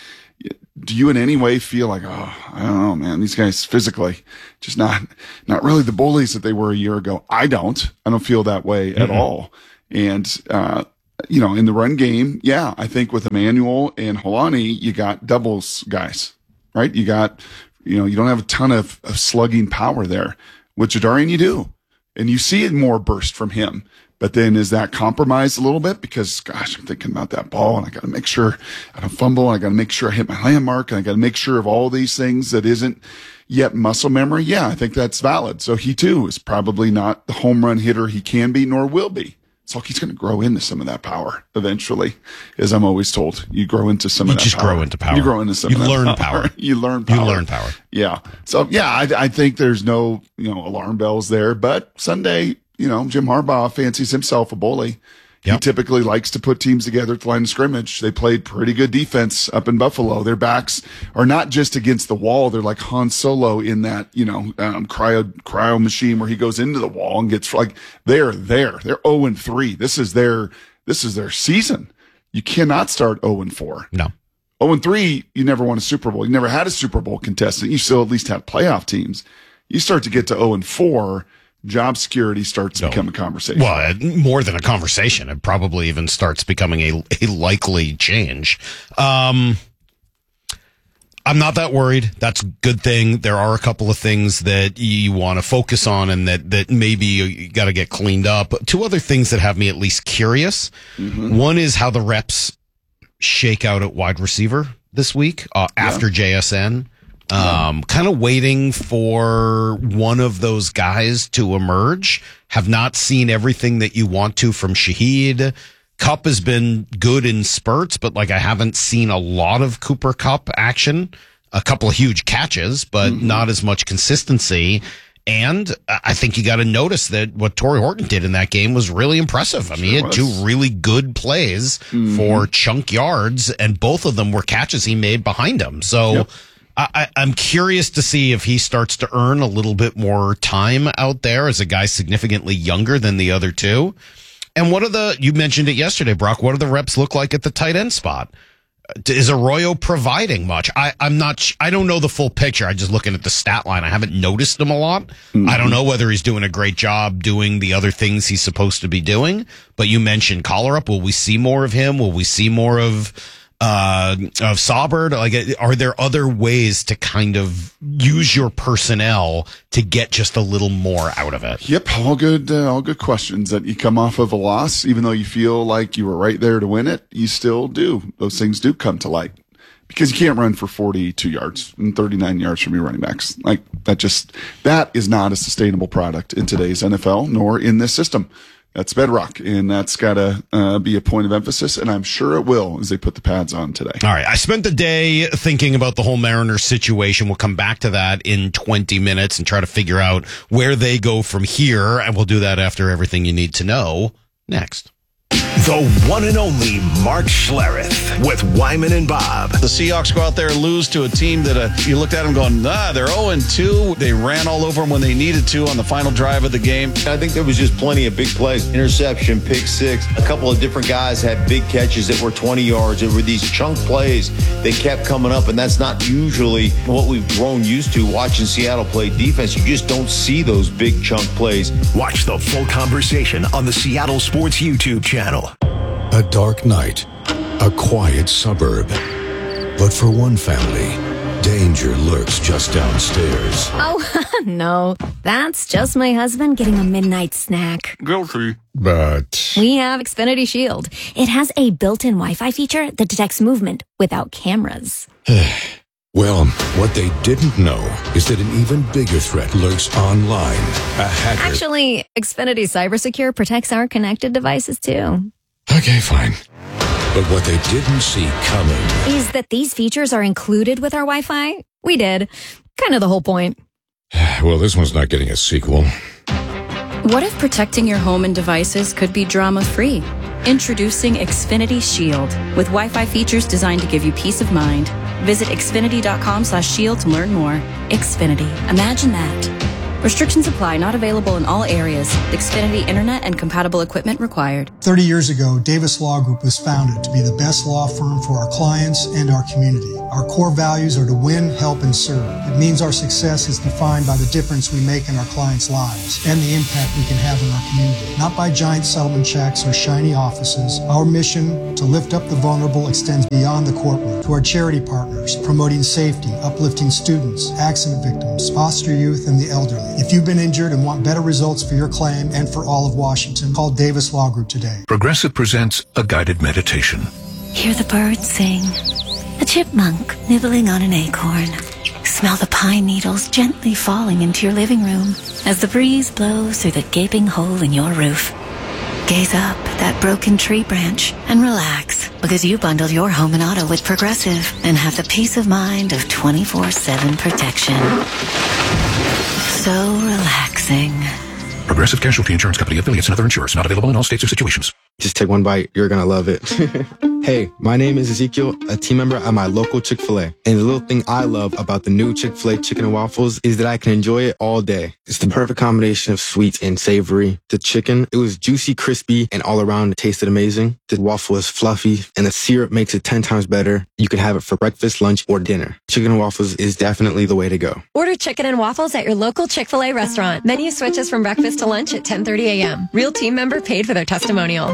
do you in any way feel like, oh, I don't know, man, these guys physically just not, not really the bullies that they were a year ago? I don't. I don't feel that way at mm-hmm. all. And, uh, you know, in the run game, yeah, I think with Emmanuel and Holani, you got doubles guys, right? You got, you know, you don't have a ton of, of slugging power there. With Jadarian, you do. And you see it more burst from him. But then is that compromised a little bit? Because, gosh, I'm thinking about that ball, and I got to make sure I don't fumble, and I got to make sure I hit my landmark, and I got to make sure of all these things that isn't yet muscle memory. Yeah, I think that's valid. So he, too, is probably not the home run hitter he can be nor will be. So he's going to grow into some of that power eventually, as I'm always told. You grow into some you of that just power. grow into power. You grow into some you of that learn power. power. You learn power. You learn power. Yeah. So, yeah, I, I think there's no, you know, alarm bells there. But Sunday, you know, Jim Harbaugh fancies himself a bully. Yep. He typically likes to put teams together at the line of scrimmage. They played pretty good defense up in Buffalo. Their backs are not just against the wall. They're like Han Solo in that, you know, um, cryo, cryo machine where he goes into the wall and gets like, they're there. They're oh and three. This is their, this is their season. You cannot start oh and four. No. oh and three, you never won a Super Bowl. You never had a Super Bowl contestant. You still at least have playoff teams. You start to get to oh and four. Job security starts to no. become a conversation. Well, more than a conversation. It probably even starts becoming a, a likely change. Um, I'm not that worried. That's a good thing. There are a couple of things that you want to focus on and that, that maybe you got to get cleaned up. Two other things that have me at least curious. Mm-hmm. One is how the reps shake out at wide receiver this week uh, after yeah. J S N. Um, kind of waiting for one of those guys to emerge. Have not seen everything that you want to from Shaheed. Kupp has been good in spurts, but like I haven't seen a lot of Cooper Kupp action. A couple of huge catches, but mm-hmm. not as much consistency. And I think you got to notice that what Torrey Horton did in that game was really impressive. I mean, sure he had was. two really good plays mm-hmm. for chunk yards, and both of them were catches he made behind him. So, yep. I, I'm curious to see if he starts to earn a little bit more time out there as a guy significantly younger than the other two. And what are the, you mentioned it yesterday, Brock, what do the reps look like at the tight end spot? Is Arroyo providing much? I, I'm not, I don't know the full picture. I'm just looking at the stat line. I haven't noticed him a lot. Mm-hmm. I don't know whether he's doing a great job doing the other things he's supposed to be doing, but you mentioned collar up. Will we see more of him? Will we see more of, uh, of Saubert? Like, are there other ways to kind of use your personnel to get just a little more out of it? Yep. All good, uh, all good questions that you come off of a loss, even though you feel like you were right there to win it, you still do. Those things do come to light because you can't run for forty-two yards and thirty-nine yards from your running backs. Like that just, that is not a sustainable product in today's N F L, nor in this system. That's bedrock, and that's got to uh, be a point of emphasis, and I'm sure it will as they put the pads on today. All right. I spent the day thinking about the whole Mariners situation. We'll come back to that in twenty minutes and try to figure out where they go from here, and we'll do that after everything you need to know next. The one and only Mark Schlereth with Wyman and Bob. The Seahawks go out there and lose to a team that uh, you looked at them going, ah, they're oh and two. They ran all over them when they needed to on the final drive of the game. I think there was just plenty of big plays. Interception, pick six. A couple of different guys had big catches that were twenty yards. There were these chunk plays that kept coming up, and that's not usually what we've grown used to watching Seattle play defense. You just don't see those big chunk plays. Watch the full conversation on the Seattle Sports YouTube channel. A dark night, a quiet suburb. But for one family, danger lurks just downstairs. Oh, no. That's just my husband getting a midnight snack. Guilty. But We have Xfinity Shield. It has a built-in Wi-Fi feature that detects movement without cameras. well, what they didn't know is that an even bigger threat lurks online. A hacker. Actually, Xfinity CyberSecure protects our connected devices, too. Okay, fine. But what they didn't see coming Is that these features are included with our Wi-Fi? We did. Kind of the whole point. well, this one's not getting a sequel. What if protecting your home and devices could be drama-free? Introducing Xfinity Shield with Wi-Fi features designed to give you peace of mind. Visit xfinity.com slash shield to learn more. Xfinity. Imagine that. Restrictions apply. Not available in all areas. Xfinity Internet and compatible equipment required. thirty years ago, Davis Law Group was founded to be the best law firm for our clients and our community. Our core values are to win, help, and serve. It means our success is defined by the difference we make in our clients' lives and the impact we can have in our community. Not by giant settlement checks or shiny offices. Our mission to lift up the vulnerable extends beyond the courtroom to our charity partners, promoting safety, uplifting students, accident victims, foster youth, and the elderly. If you've been injured and want better results for your claim and for all of Washington, call Davis Law Group today. Progressive presents a guided meditation. Hear the birds sing. A chipmunk nibbling on an acorn. Smell the pine needles gently falling into your living room as the breeze blows through the gaping hole in your roof. Gaze up at that broken tree branch and relax, because you bundled your home and auto with Progressive and have the peace of mind of twenty-four seven protection. So relaxing. Progressive Casualty Insurance Company affiliates and other insurers. Not available in all states or situations. Just take one bite. You're going to love it. Hey, my name is Ezekiel, a team member at my local Chick-fil-A. And the little thing I love about the new Chick-fil-A chicken and waffles is that I can enjoy it all day. It's the perfect combination of sweet and savory. The chicken, it was juicy, crispy, and all around it tasted amazing. The waffle is fluffy, and the syrup makes it ten times better. You can have it for breakfast, lunch, or dinner. Chicken and waffles is definitely the way to go. Order chicken and waffles at your local Chick-fil-A restaurant. Menu switches from breakfast to lunch at ten thirty a.m. Real team member paid for their testimonial.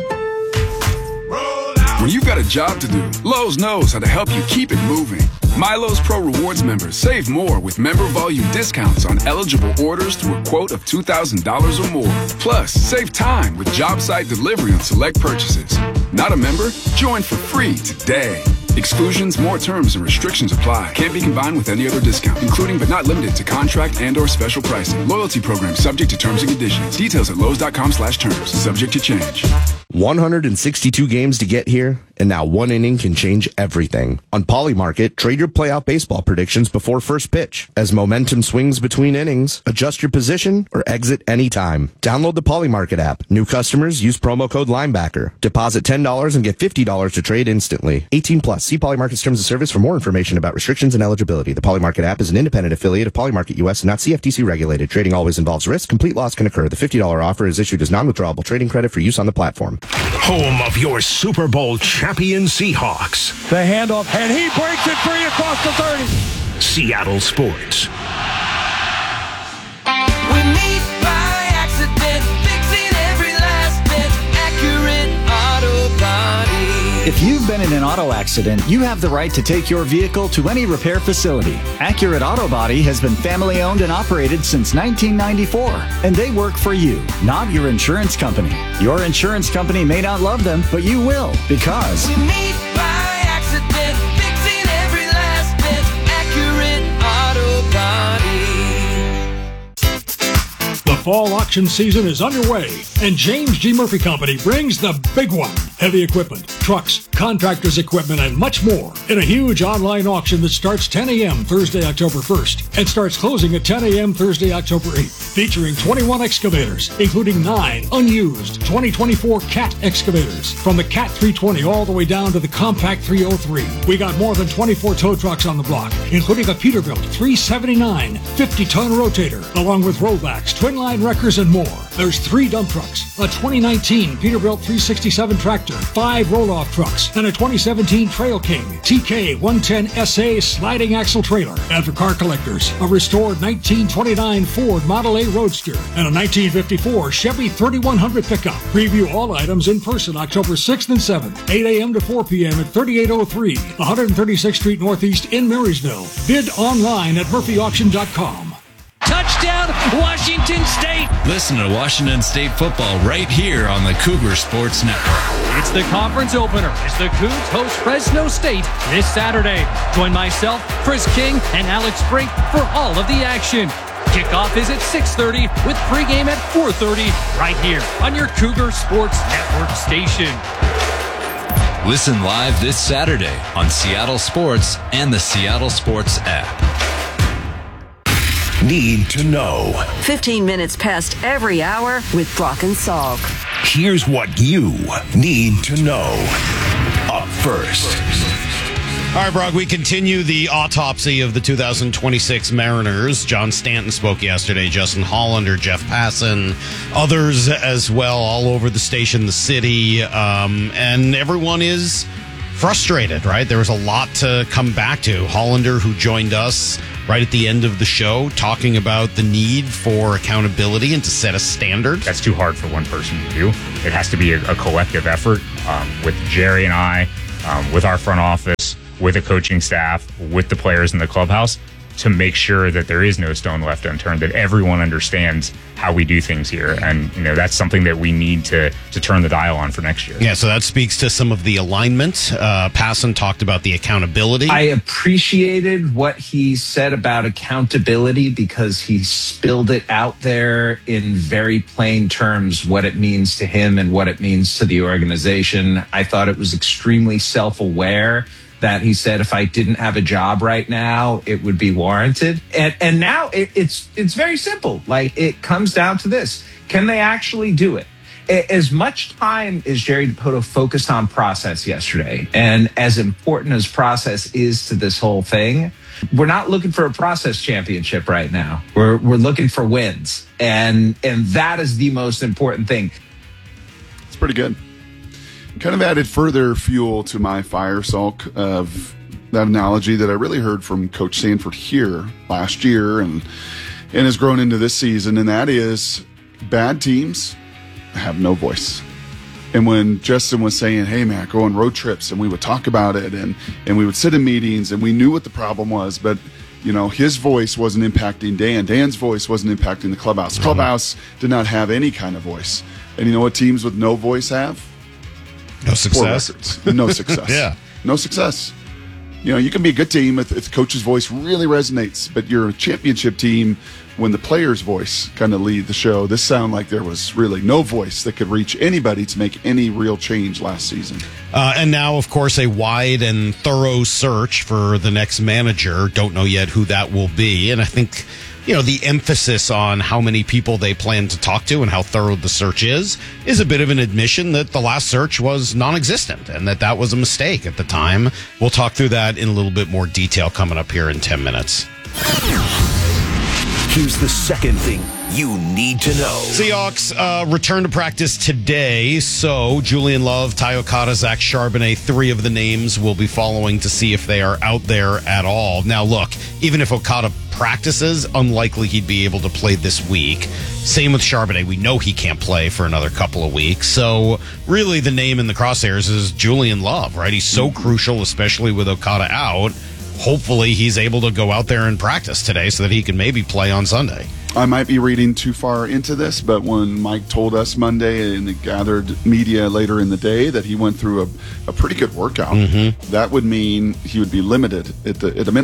When you've got a job to do, Lowe's knows how to help you keep it moving. MyLowe's Pro Rewards members save more with member volume discounts on eligible orders through a quote of two thousand dollars or more. Plus, save time with job site delivery on select purchases. Not a member? Join for free today. Exclusions, more terms, and restrictions apply. Can't be combined with any other discount, including but not limited to contract and or special pricing. Loyalty program subject to terms and conditions. Details at Lowe's.com slash terms. Subject to change. one hundred sixty-two games to get here, and now one inning can change everything. On Polymarket, trade your playoff baseball predictions before first pitch. As momentum swings between innings, adjust your position or exit anytime. Download the Polymarket app. New customers use promo code Linebacker. Deposit ten dollars and get fifty dollars to trade instantly. eighteen plus. See Polymarket's terms of service for more information about restrictions and eligibility. The Polymarket app is an independent affiliate of Polymarket U S and not C F T C regulated. Trading always involves risk. Complete loss can occur. The fifty dollars offer is issued as non-withdrawable trading credit for use on the platform. Home of your Super Bowl champion Seahawks. The handoff, and he breaks it free across the thirty. Seattle Sports. We meet by accident, fixing every last bit, accurate auto body. If you've been in an auto accident, you have the right to take your vehicle to any repair facility. Accurate Auto Body has been family owned and operated since nineteen ninety-four, and they work for you, not your insurance company. Your insurance company may not love them, but you will, because We meet by accident, fixing every last bit, accurate auto body. The fall auction season is underway, and James G. Murphy Company brings the big one. Heavy equipment, trucks, contractors' equipment, and much more in a huge online auction that starts ten a.m. Thursday, October first, and starts closing at ten a.m. Thursday, October eighth, featuring twenty-one excavators, including nine unused twenty twenty-four Cat excavators, from the Cat three twenty all the way down to the Compact three oh three. We got more than twenty-four tow trucks on the block, including a Peterbilt three seventy-nine fifty-ton rotator, along with rollbacks, twin line wreckers, and more. There's three dump trucks, a twenty nineteen Peterbilt three sixty-seven tractor, five roll-off trucks, and a twenty seventeen Trail King T K one ten S A sliding axle trailer. And for car collectors, a restored nineteen twenty-nine Ford Model A Roadster and a nineteen fifty-four Chevy thirty-one hundred pickup. Preview all items in person October sixth and seventh, eight a.m. to four p.m. at thirty-eight oh three one thirty-sixth Street Northeast in Marysville. Bid online at murphy auction dot com. Touchdown, Washington State! Listen to Washington State football right here on the Cougar Sports Network. It's the conference opener as the Cougs host Fresno State this Saturday. Join myself, Chris King, and Alex Brink for all of the action. Kickoff is at six thirty with pregame at four thirty right here on your Cougar Sports Network station. Listen live this Saturday on Seattle Sports and the Seattle Sports app. Need to know. fifteen minutes past every hour with Brock and Salk. Here's what you need to know. Up first. All right, Brock, we continue the autopsy of the two thousand twenty-six Mariners. John Stanton spoke yesterday, Justin Hollander, Jeff Passan, others as well, all over the station, the city, um, and everyone is frustrated, right? There was a lot to come back to. Hollander, who joined us right at the end of the show, talking about the need for accountability and to set a standard. That's too hard for one person to do. It has to be a, a collective effort um, with Jerry and I, um, with our front office, with the coaching staff, with the players in the clubhouse, to make sure that there is no stone left unturned, that everyone understands how we do things here. And, you know, that's something that we need to to turn the dial on for next year. Yeah, so that speaks to some of the alignment. Uh, Passan talked about the accountability. I appreciated what he said about accountability because he spilled it out there in very plain terms, what it means to him and what it means to the organization. I thought it was extremely self-aware that he said, if I didn't have a job right now, it would be warranted. And and now it, it's it's very simple. Like, it comes down to this. Can they actually do it? As much time as Jerry Dipoto focused on process yesterday, and as important as process is to this whole thing, we're not looking for a process championship right now. We're we're looking for wins. And and that is the most important thing. It's pretty good. Kind of added further fuel to my fire, Salk, of that analogy that I really heard from Coach Sanford here last year and and has grown into this season, and that is bad teams have no voice. And when Justin was saying, hey, man, go on road trips, and we would talk about it, and, and we would sit in meetings, and we knew what the problem was, but, you know, his voice wasn't impacting Dan. Dan's voice wasn't impacting the clubhouse. The clubhouse did not have any kind of voice. And you know what teams with no voice have? No success. Poor records. No success. Yeah. No success. You know, you can be a good team if, if the coach's voice really resonates, but you're a championship team when the player's voice kind of lead the show. This sounded like there was really no voice that could reach anybody to make any real change last season. Uh, and now, of course, a wide and thorough search for the next manager. Don't know yet who that will be. And I think, you know, the emphasis on how many people they plan to talk to and how thorough the search is, is a bit of an admission that the last search was non-existent and that that was a mistake at the time. We'll talk through that in a little bit more detail coming up here in ten minutes. Here's the second thing you need to know. Seahawks uh, return to practice today, so Julian Love, Ty Okada, Zach Charbonnet, three of the names we'll be following to see if they are out there at all. Now, look, even if Okada practices, unlikely he'd be able to play this week. Same with Charbonnet. We know he can't play for another couple of weeks. So really the name in the crosshairs is Julian Love, right? He's so crucial, especially with Okada out. Hopefully he's able to go out there and practice today so that he can maybe play on Sunday. I might be reading too far into this, but when Mike told us Monday and it gathered media later in the day that he went through a, a pretty good workout, mm-hmm. that would mean he would be limited at the at a minimum.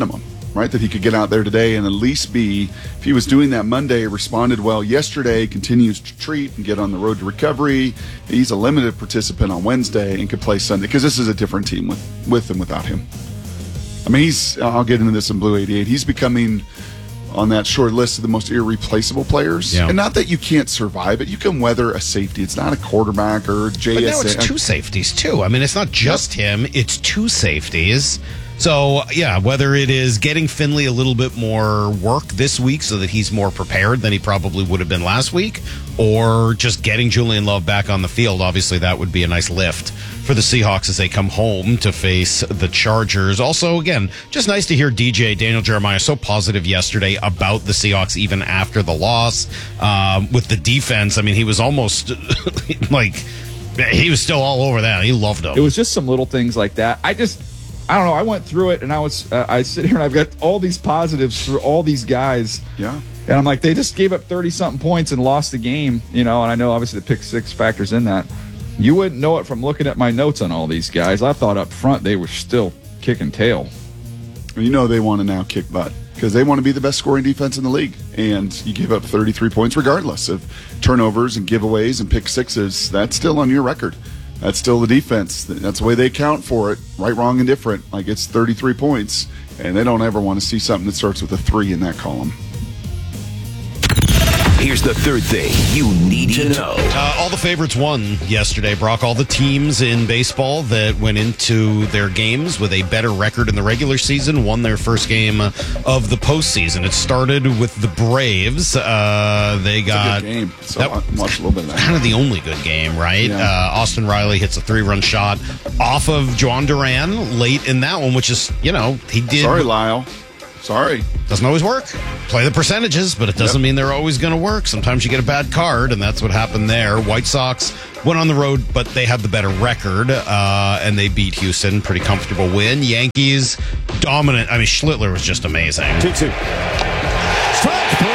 right? That he could get out there today and at least be, if he was doing that Monday, responded well yesterday, continues to treat and get on the road to recovery. He's a limited participant on Wednesday and could play Sunday because this is a different team with, with and without him. I mean, he's, I'll get into this in Blue eighty-eight. He's becoming on that short list of the most irreplaceable players. Yeah. And not that you can't survive it. You can weather a safety. It's not a quarterback or J S A. But now it's two safeties, too. I mean, it's not just yep. him. It's two safeties. So, yeah, whether it is getting Finley a little bit more work this week so that he's more prepared than he probably would have been last week, or just getting Julian Love back on the field, obviously that would be a nice lift for the Seahawks as they come home to face the Chargers. Also, again, just nice to hear D J, Daniel Jeremiah, so positive yesterday about the Seahawks even after the loss. Um, with the defense, I mean, he was almost like, he was still all over that. He loved them. It was just some little things like that. I just... I don't know. I went through it, and I was uh, I sit here and I've got all these positives for all these guys. Yeah. And I'm like, they just gave up thirty something points and lost the game, you know. And I know obviously the pick six factors in that. You wouldn't know it from looking at my notes on all these guys. I thought up front they were still kicking tail. You know they want to now kick butt because they want to be the best scoring defense in the league, and you give up thirty-three points regardless of turnovers and giveaways and pick sixes. That's still on your record. That's still the defense. That's the way they count for it. Right, wrong, and different. Like, it's thirty-three points, and they don't ever want to see something that starts with a three in that column. Here's the third thing you need to know. Uh, all the favorites won yesterday, Brock. All the teams in baseball that went into their games with a better record in the regular season won their first game of the postseason. It started with the Braves. Uh, they got a good game. So that, I watched a little bit of that. Kind of the only good game, right? Yeah. Uh, Austin Riley hits a three-run shot off of Juan Duran late in that one, which is, you know, he did. Sorry, Lyle. Sorry. Doesn't always work. Play the percentages, but it doesn't yep. mean they're always going to work. Sometimes you get a bad card, and that's what happened there. White Sox went on the road, but they had the better record, uh, and they beat Houston. Pretty comfortable win. Yankees, dominant. I mean, Schlittler was just amazing. two two. Strike three.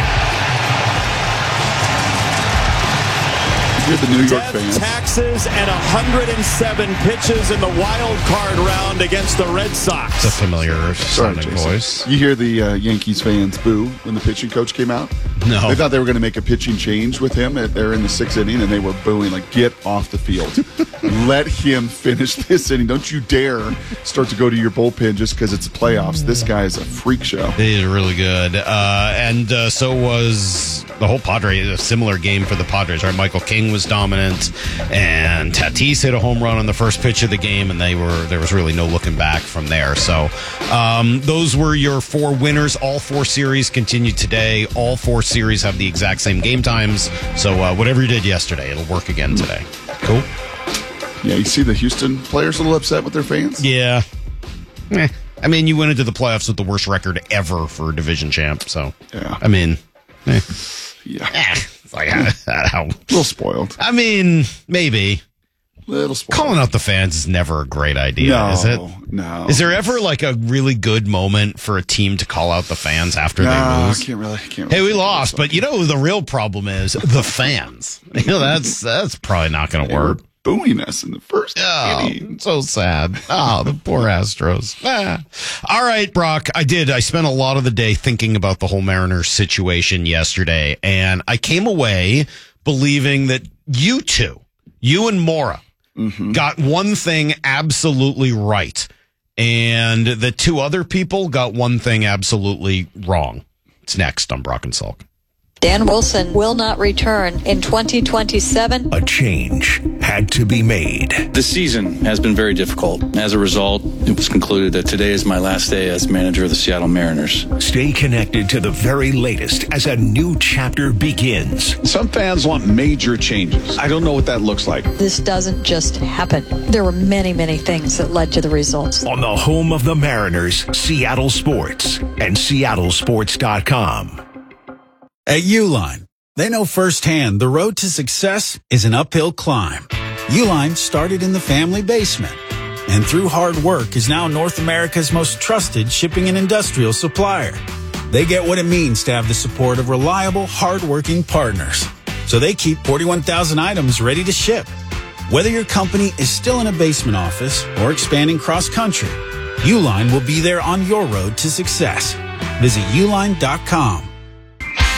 You're the New York Death, fans. Taxes, and one hundred seven pitches in the wild card round against the Red Sox. It's a familiar sounding voice. You hear the uh, Yankees fans boo when the pitching coach came out? No. They thought they were going to make a pitching change with him. They're in the sixth inning, and they were booing, like, get off the field. Let him finish this inning. Don't you dare start to go to your bullpen just because it's playoffs. This guy is a freak show. He is really good. Uh, and uh, so was the whole Padres, a similar game for the Padres, right? Michael King was dominant, and Tatis hit a home run on the first pitch of the game, and they were there was really no looking back from there. So um, those were your four winners. All four series continue today. All four series have the exact same game times. So uh, whatever you did yesterday, it'll work again today. Cool. Yeah, you see the Houston players a little upset with their fans? Yeah. Eh. I mean, you went into the playoffs with the worst record ever for a division champ. So, yeah. I mean, eh. yeah. Eh. It's like, how, a little spoiled. I mean, maybe. Little spoiled. Calling out the fans is never a great idea, no, is it? No. Is there ever like a really good moment for a team to call out the fans after no, they lose? I can't really. I can't hey, really we lost, but you know who the real problem is? The fans. You know, that's that's probably not going to work. Booing us in the first oh, inning. So sad. Oh, the poor Astros. Ah. All right, Brock, I did. I spent a lot of the day thinking about the whole Mariners situation yesterday, and I came away believing that you two, you and Maura, mm-hmm. got one thing absolutely right, and the two other people got one thing absolutely wrong. It's next on Brock and Salk. Dan Wilson will not return in twenty twenty-seven. A change had to be made. The season has been very difficult. As a result, it was concluded that today is my last day as manager of the Seattle Mariners. Stay connected to the very latest as a new chapter begins. Some fans want major changes. I don't know what that looks like. This doesn't just happen. There were many, many things that led to the results. On the home of the Mariners, Seattle Sports and Seattle Sports dot com. At Uline, they know firsthand the road to success is an uphill climb. Uline started in the family basement, and through hard work is now North America's most trusted shipping and industrial supplier. They get what it means to have the support of reliable, hard-working partners. So they keep forty-one thousand items ready to ship. Whether your company is still in a basement office or expanding cross-country, Uline will be there on your road to success. Visit uline dot com.